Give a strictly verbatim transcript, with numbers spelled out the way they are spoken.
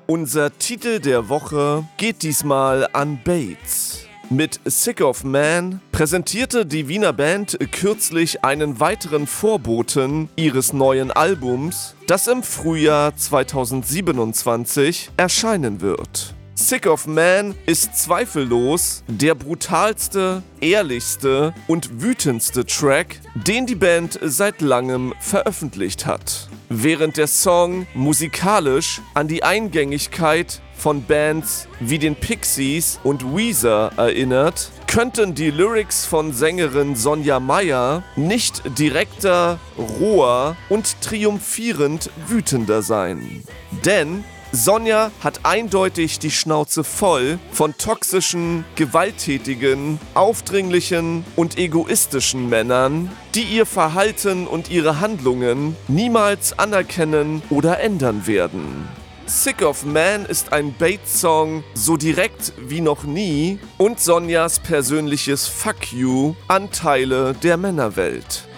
Unser Titel der Woche geht diesmal an Bates. Mit Sick of Man präsentierte die Wiener Band kürzlich einen weiteren Vorboten ihres neuen Albums, das im Frühjahr zweitausendsiebenundzwanzig erscheinen wird. Sick of Man ist zweifellos der brutalste, ehrlichste und wütendste Track, den die Band seit langem veröffentlicht hat. Während der Song musikalisch an die Eingängigkeit von Bands wie den Pixies und Weezer erinnert, könnten die Lyrics von Sängerin Sonja Mayer nicht direkter, roher und triumphierend wütender sein. Denn Sonja hat eindeutig die Schnauze voll von toxischen, gewalttätigen, aufdringlichen und egoistischen Männern, die ihr Verhalten und ihre Handlungen niemals anerkennen oder ändern werden. Sick of Man ist ein Bates-Song so direkt wie noch nie und Sonjas persönliches Fuck you an Teile der Männerwelt.